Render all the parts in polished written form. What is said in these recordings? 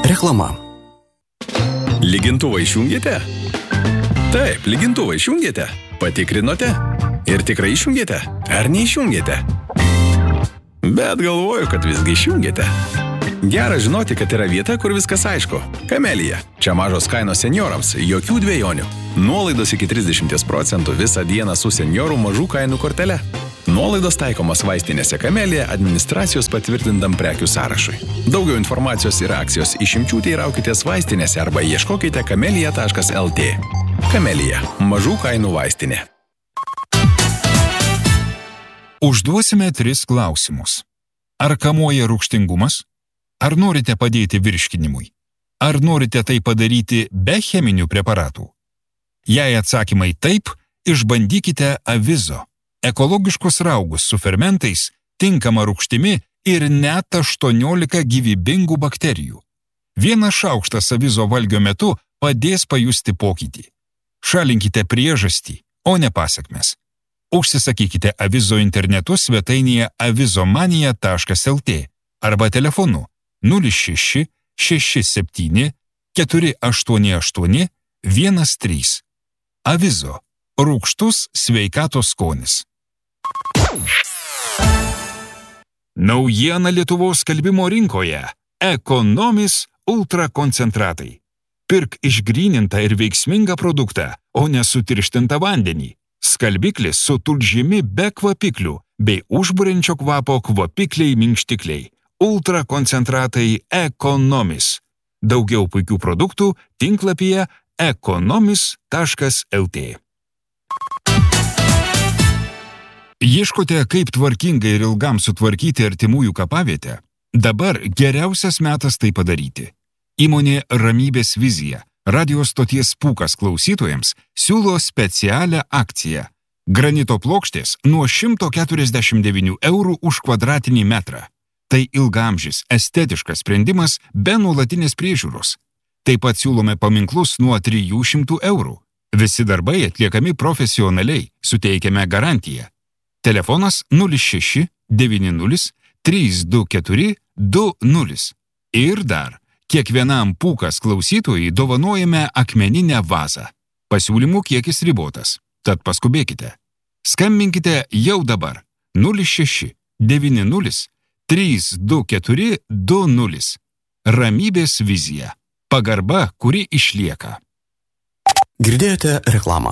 Reklama. Lygintuvą išjungėte? Taip, lygintuvą išjungėte. Patikrinote? Ir tikrai išjungėte? Ar neišjungėte? Bet galvoju, kad visgi išjungėte. Gera žinoti, kad yra vieta, kur viskas aišku. Kamelija. Čia mažos kainos seniorams, jokių dvejonių. Nuolaidos iki 30% visą dieną su seniorų mažų kainų kortele. Nuolaidos taikomas vaistinėse Kamelija administracijos patvirtintam prekių sąrašui. Daugiau informacijos ir akcijos išimčių teiraukitės vaistinėse arba ieškokite kamelija.lt. Kamelija. Mažų kainų vaistinė. Užduosime 3 klausimus. Ar kamuoja rūgštingumas? Ar norite padėti virškinimui? Ar norite tai padaryti be cheminių preparatų? Jei atsakymai taip, išbandykite Avizo. Ekologiškus raugus su fermentais, tinkama rūgštimi ir net 18 gyvybingų bakterijų. Vienas šaukštas Avizo valgio metu padės pajusti pokytį. Šalinkite priežastį, o ne pasekmes. Užsisakykite Avizo internetu svetainėje avizomania.lt arba telefonu 06 67 488 13. Avizo. Rūgštus sveikatos skonis. Naujiena Lietuvos skalbimo rinkoje. Ekonomis ultrakoncentratai. Pirk išgrynintą ir veiksmingą produktą, o ne sutirštintą vandenį. Skalbiklis su tulžimi be kvapiklių bei užburiančio kvapo kvapikliai minkštikliai. Ultrakoncentratai Ekonomis. Daugiau puikių produktų tinklapyje ekonomis.lt. Ieškote, kaip tvarkingai ir ilgam sutvarkyti artimųjų kapavietę? Dabar geriausias metas tai padaryti. Įmonė Ramybės vizija, radio stoties Pūkas klausytojams, siūlo specialią akciją. Granito plokštės nuo 149 eurų už kvadratinį metrą. Tai ilgaamžis, estetiškas sprendimas be nuolatinės priežiūros. Taip pat siūlome paminklus nuo 300 eurų. Visi darbai atliekami profesionaliai, suteikiame garantiją. Telefonas 06 90 324 20. Ir dar, kiekvienam Pūkas klausytojui dovanojame akmeninę vazą. Pasiūlymų kiekis ribotas, tad paskubėkite. Skambinkite jau dabar 06 90 324 20. Ramybės vizija. Pagarba, kuri išlieka. Girdėjote reklamą.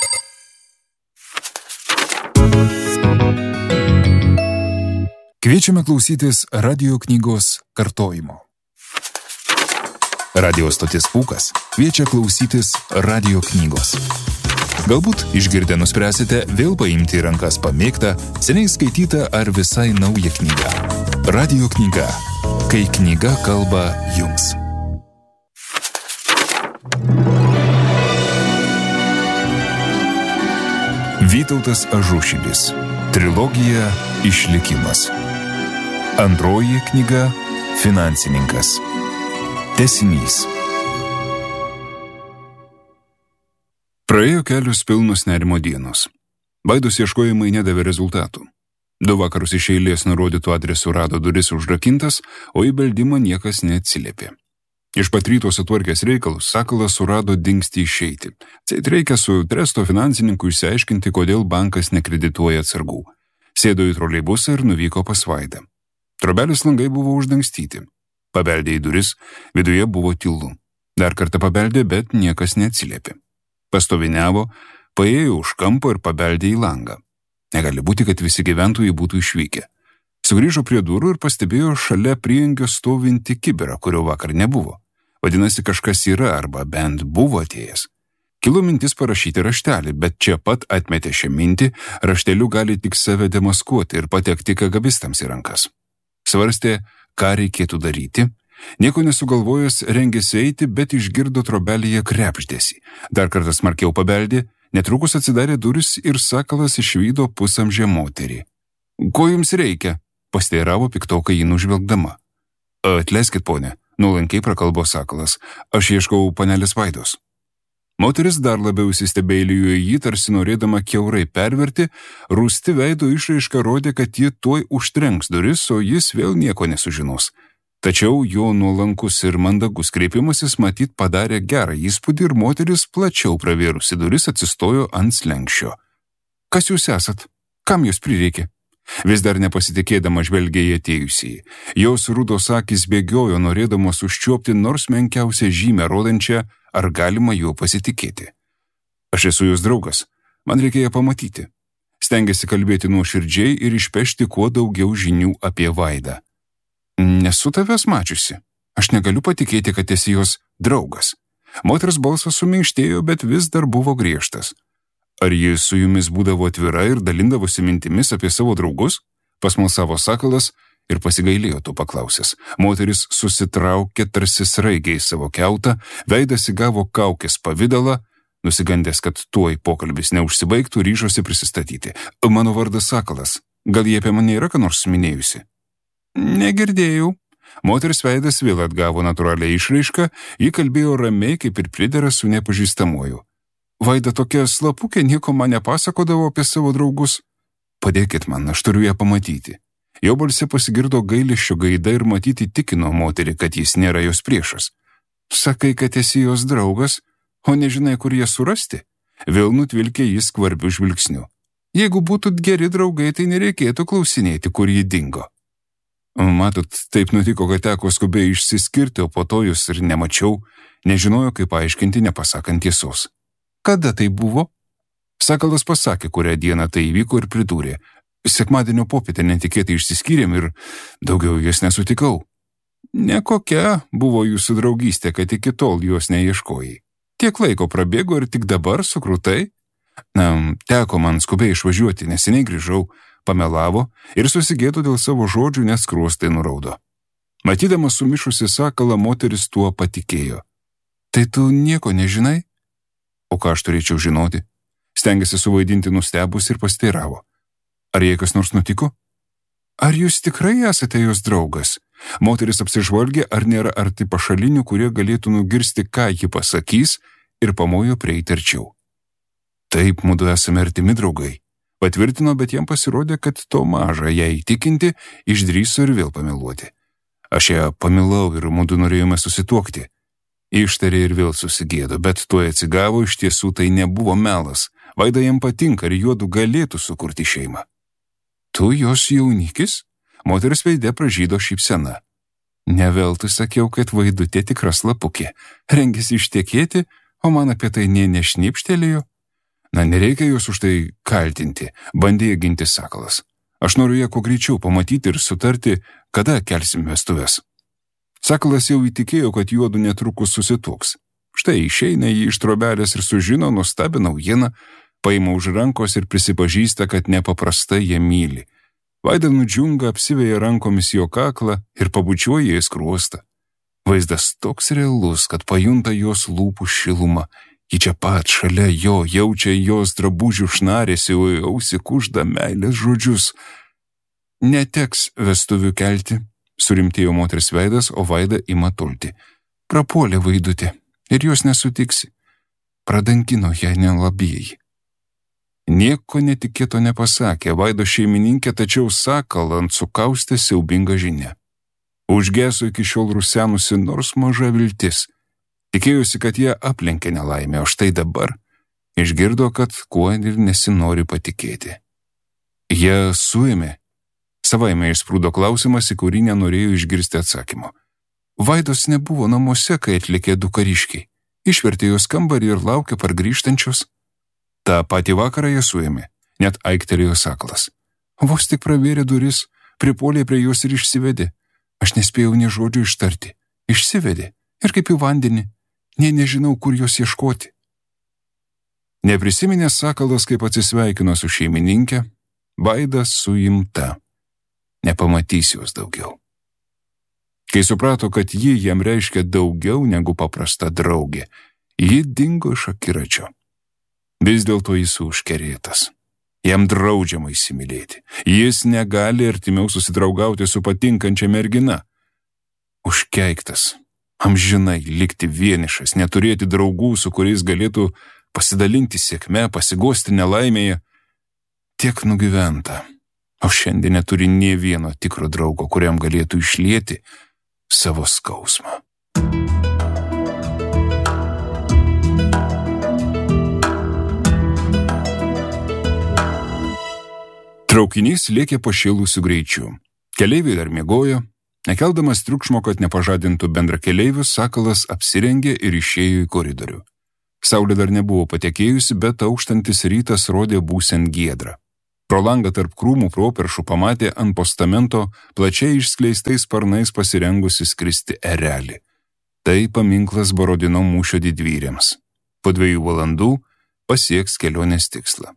Kviečiame klausytis radio knygos kartojimo. Radio stotis Pūkas kviečia klausytis radio knygos. Galbūt išgirdę nuspręsite vėl paimti į rankas pamėgtą, seniai skaitytą ar visai naują knygą. Radio knyga. Kai knyga kalba jums. Vytautas Ažušilis. Trilogija Išlikimas. Antroji knyga Finansininkas. Tęsinys. Praėjo kelios pilnos nerimo dienos. Vaidos ieškojimai nedavė rezultatų. 2 vakarus iš eilės nurodytų adresų rado duris užrakintas, o į beldimą niekas neatsiliepė. Iš pat ryto sutvarkęs reikalus, Sakalas surado dingstį išeiti. Ceit reikia su tresto finansininku išsiaiškinti, kodėl bankas nekredituoja atsargų. Sėdo į troleibusą ir nuvyko pas Vaidą. Trobelės langai buvo uždangstyti. Pabeldė į duris, viduje buvo tylu. Dar kartą pabeldė, bet niekas neatsiliepė. Pastoviniavo, paėjo už kampo ir pabeldė į langą. Negali būti, kad visi gyventojai būtų išvykę. Sugrįžo prie durų ir pastebėjo šalia prieangio stovintį kibirą, kurio vakar nebuvo. Vadinasi, kažkas yra arba bent buvo atėjęs. Kilo mintis parašyti raštelį, bet čia pat atmetė šią mintį, rašteliu gali tik save demaskuoti ir patekti kagabistams į rankas. Svarstė, ką reikėtų daryti. Nieko nesugalvojęs rengėsi eiti, bet išgirdo trobelėje krepždėsi. Dar kartą smarkiau pabeldė, netrukus atsidarė duris ir Sakalas išvydo pusamžę moterį. Ko jums reikia? Pasteiravo piktokai jį nužvelgdama. Atleiskit, ponė, nuolankiai prakalbo Sakalas. Aš ieškau panelės Vaidos. Moteris dar labiau įsistebeilijo į jį, tarsi norėdama kiaurai perverti, rūsti veido išraiška rodė, kad ji tuoj užtrenks duris, o jis vėl nieko nesužinos. Tačiau jo nuolankus ir mandagus kreipimasis matyt padarė gerą įspūdį ir moteris plačiau pravėrusi duris atsistojo ant slenkščio. Kas jūs esat? Kam jūs prireikė? Vis dar nepasitikėdama žvelgė į atėjusį. Jos rudos akys bėgiojo, norėdamos užčiuopti nors menkiausią žymę rodančią, ar galima juo pasitikėti. Aš esu jos draugas. Man reikėjo pamatyti. Stengėsi kalbėti nuoširdžiai ir išpešti kuo daugiau žinių apie Vaidą. Nesu tavęs mačiusi. Aš negaliu patikėti, kad esi jos draugas. Moters balsas suminkštėjo, bet vis dar buvo griežtas. Ar ji su jumis būdavo atvira ir dalindavosi mintimis apie savo draugus? Pasmalsavo Sakalas ir pasigailėjo to paklausęs. Moteris susitraukė tarsi sraigiai savo kiautą, veidas įgavo kaukės pavidalą, nusigandęs, kad tuoj pokalbis neužsibaigtų, ryžosi prisistatyti. Mano vardas Sakalas. Gal jie apie mane yra ką nors minėjusi? Negirdėjau. Moters veidas vėl atgavo natūralią išraišką, ji kalbėjo ramiai, kaip ir pridera su nepažįstamuoju. Vaida tokia slapukė, nieko man nepasakodavo apie savo draugus. Padėkit man, aš turiu ją pamatyti. Jo balse pasigirdo gailesčio gaida ir matyti tikino moterį, kad jis nėra jos priešas. Sakai, kad esi jos draugas, o nežinai, kur ją surasti? Vėl nutvilkė jis skvarbiu žvilgsniu. Jeigu būtų geri draugai, tai nereikėtų klausinėti, kur ji dingo. Matot, taip nutiko, kad teko skubiai išsiskirti, o po to jūs ir nemačiau, nežinojo, kaip paaiškinti, nepasakant tiesos. Kada tai buvo? Sakalas pasakė, kurią dieną tai įvyko ir pridūrė. Sekmadienio popietę netikėtai išsiskyrėm ir daugiau jos nesutikau. Nekokia buvo jūsų draugystė, kad iki tol jos neieškojai. Tiek laiko prabėgo ir tik dabar sukrutai? Teko man skubiai išvažiuoti, neseniai grįžau, pamelavo ir susigėdo dėl savo žodžių, nes skruostai nuraudo. Matydamas sumišusi Sakalą, moteris tuo patikėjo. Tai tu nieko nežinai? O ką aš turėčiau žinoti? Stengėsi suvaidinti nustebus ir pasteiravo. Ar jai kas nors nutiko? Ar jūs tikrai esate jos draugas? Moteris apsižvalgė, ar nėra arti pašalinių, kurie galėtų nugirsti, ką ji pasakys, ir pamojo prieiti arčiau. Taip, mudu esame artimi draugai. Patvirtino, bet jam pasirodė, kad to maža ją įtikinti, išdrįso ir vėl pameluoti. Aš ją pamilau ir mudu norėjome susituokti. Ištarė ir vėl susigėdo, bet tuoj atsigavo, iš tiesų tai nebuvo melas. Vaida jam patinka ir juodu galėtų sukurti šeimą. Tu jos jaunikis? Moteris veide pražydo šypsena. Neveltui sakiau, kad Vaidutė tikra slapukė. Rengėsi ištekėti, o man apie tai nė nešnipštelėjo. Nereikia jos už tai kaltinti, bandė ginti Sakalas. Aš noriu ją kuo greičiau pamatyti ir sutarti, kada kelsim vestuves. Sakalas jau įtikėjo, kad juodu netrukus susituoks. Štai išeina jį iš trobelės ir sužino nuostabią naujieną, paima už rankos ir prisipažįsta, kad nepaprastai ją myli. Vaida nudžiunga, apsiveja rankomis jo kaklą ir pabučiuoja į skruostą. Vaizdas toks realus, kad pajunta jos lūpų šilumą. Ji čia pat šalia jo, jaučia jos drabužių šnarėsi, o į ausį kužda meilės žodžius. Neteks vestuvių kelti, surimtėjo moters veidas, o Vaida ima tulti. Prapuolė Vaidutė ir jos nesutiksi. Pradankino ją nelabieji. Nieko netikėto nepasakė Vaido šeimininkė, tačiau Sakalą sukaustė siaubinga žinia. Užgeso iki šiol rusenusi nors maža viltis. Tikėjusi, kad ją aplenkė nelaimė, o štai dabar išgirdo, kad kuo ir nesinori patikėti. Jie suėmė. Savaime išsprūdo klausimas, į kurį nenorėjo išgirsti atsakymo. Vaidos nebuvo namuose, kai atlikė du kariškiai. Išvertė jos kambarį ir laukė pargrįžtančios. Ta patį vakarą jie suėmė, net aiktelėjo Sakalas. Vos tik pravėrė duris, pripuolė prie jos ir išsivedė. Aš nespėjau nė žodžių ištarti. Išsivedė ir kaip į vandenį. Nežinau, kur jos ieškoti. Neprisiminė Sakalas, kaip atsisveikino su šeimininkė, Vaida suimta. Nepamatys jos daugiau. Kai suprato, kad ji jam reiškia daugiau negu paprasta draugė, ji dingo iš akiračio. Vis dėlto jis užkerėtas. Jam draudžiama įsimylėti. Jis negali artimiau susidraugauti su patinkančia mergina. Užkeiktas. Amžinai likti vienišas, neturėti draugų, su kuriais galėtų pasidalinti sėkme, pasigosti nelaimėje. Tiek nugyventa, o šiandien neturi nė vieno tikro draugo, kuriam galėtų išlieti savo skausmą. Traukinys lėkė pašėlusiu greičiu. Keleiviai dar miegojo. Nekeldamas triukšmo, kad nepažadintų bendrakeleivius, Sakalas apsirengė ir išėjo į koridorių. Saulė dar nebuvo patekėjusi, bet auštantis rytas rodė būsiant giedrą. Pro langą tarp krūmų properšų pamatė ant postamento plačiai išskleistais sparnais pasirengusi skristi erelį. Tai paminklas Borodino mūšio didvyriams. Po 2 valandų pasieks kelionės tikslą.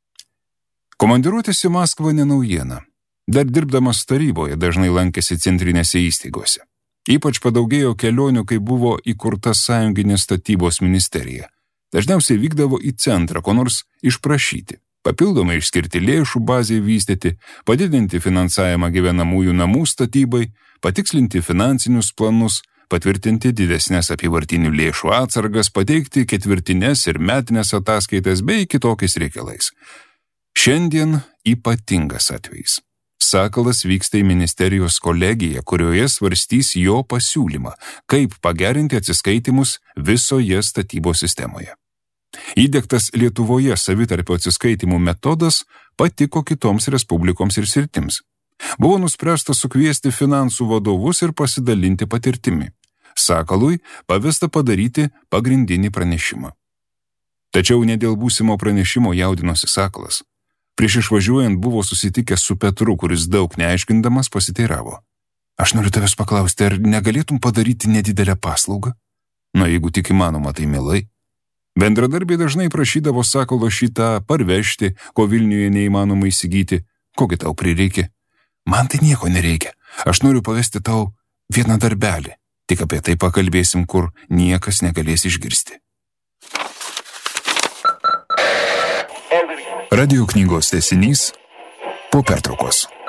Komandiruotės į Maskvą ne naujiena. Dar dirbdamas taryboje dažnai lankėsi centrinėse įstaigose. Ypač padaugėjo kelionių, kai buvo įkurta sąjunginės statybos ministerija. Dažniausiai vykdavo į centrą, ko nors išprašyti, papildomai išskirti lėšų bazei vystyti, padidinti finansavimą gyvenamųjų namų statybai, patikslinti finansinius planus, patvirtinti didesnės apyvartinių lėšų atsargas, pateikti ketvirtinės ir metinės ataskaitas bei kitokiais reikalais. Šiandien ypatingas atvejis. Sakalas vyksta į ministerijos kolegiją, kurioje svarstys jo pasiūlymą, kaip pagerinti atsiskaitimus visoje statybos sistemoje. Įdiegtas Lietuvoje savitarpio atsiskaitimų metodas patiko kitoms respublikoms ir sritims. Buvo nuspręsta sukviesti finansų vadovus ir pasidalinti patirtimi. Sakalui pavesta padaryti pagrindinį pranešimą. Tačiau ne dėl būsimo pranešimo jaudinosi Sakalas. Prieš išvažiuojant buvo susitikęs su Petru, kuris daug neaiškindamas pasiteiravo. Aš noriu tavęs paklausti, ar negalėtum padaryti nedidelę paslaugą? Na, jeigu tik įmanoma, tai mielai. Bendradarbiai dažnai prašydavo Sakalo šitą parvežti, ko Vilniuje neįmanoma įsigyti. Kogi tau prireikia? Man tai nieko nereikia. Aš noriu pavesti tau vieną darbelį. Tik apie tai pakalbėsim, kur niekas negalės išgirsti. Radio knygos tęsinys po pertraukos.